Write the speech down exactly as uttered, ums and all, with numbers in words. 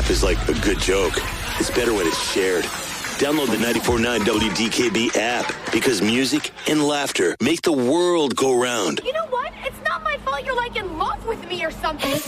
life is like a good joke. It's better when it's shared. Download the ninety-four point nine W D K B app because music and laughter make the world go round. You know what? It's not my fault you're like in love with me or something.